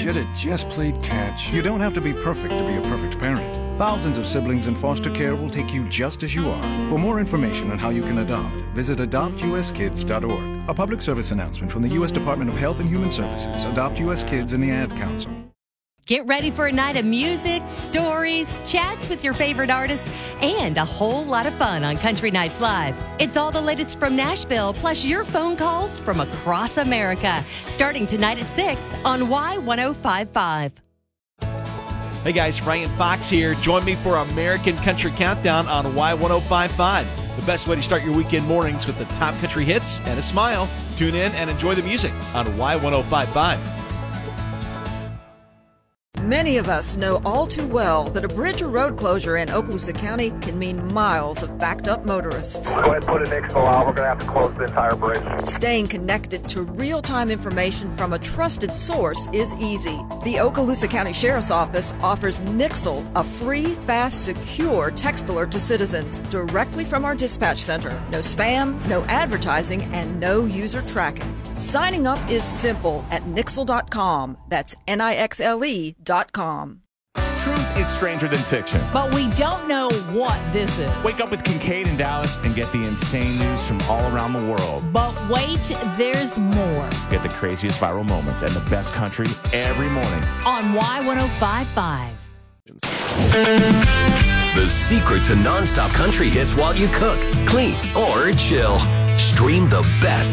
should have just played catch. You don't have to be perfect to be a perfect parent. Thousands of siblings in foster care will take you just as you are. For more information on how you can adopt, visit adoptuskids.org. A public service announcement from the U.S. Department of Health and Human Services, Adopt U.S. Kids, and the Ad Council. Get ready for a night of music, stories, chats with your favorite artists, and a whole lot of fun on Country Nights Live. It's all the latest from Nashville, plus your phone calls from across America. Starting tonight at 6 on Y1055. Hey guys, Ryan Fox here. Join me for American Country Countdown on Y1055. The best way to start your weekend mornings with the top country hits and a smile. Tune in and enjoy the music on Y1055. Many of us know all too well that a bridge or road closure in Okaloosa County can mean miles of backed-up motorists. Go ahead and put an Nixville out. We're going to have to close the entire bridge. Staying connected to real-time information from a trusted source is easy. The Okaloosa County Sheriff's Office offers Nixle, a free, fast, secure text alert to citizens directly from our dispatch center. No spam, no advertising, and no user tracking. Signing up is simple at Nixle.com. That's Nixle.com. Truth is stranger than fiction. But we don't know what this is. Wake up with Kincaid in Dallas and get the insane news from all around the world. But wait, there's more. Get the craziest viral moments and the best country every morning on Y1055. The secret to nonstop country hits while you cook, clean, or chill. Stream the best